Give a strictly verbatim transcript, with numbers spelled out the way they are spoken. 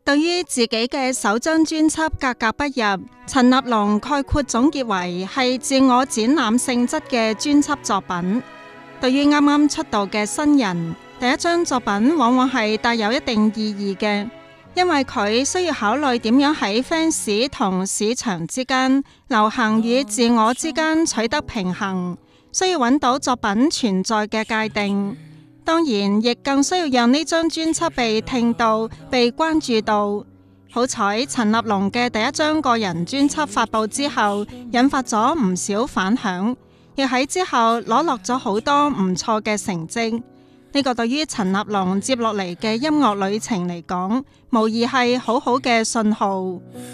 對於自己嘅首張專輯格格不入，陳立農概括總結為係自我展覽性質嘅專輯作品。對於啱啱出道嘅新人，第一張作品往往係帶有一定意義嘅，因為佢需要考慮點樣喺 fans 同市場之間、流行與自我之間取得平衡，需要揾到作品存在嘅界定。當然，亦更需要讓呢張專輯被聽到、被關注到。好彩，陳立農嘅第一張個人專輯發佈之後，引發咗唔少反響，亦喺之後攞落咗好多唔錯嘅成績。呢個對於陳立農接落嚟嘅音樂旅程嚟講，無疑係好好嘅信號。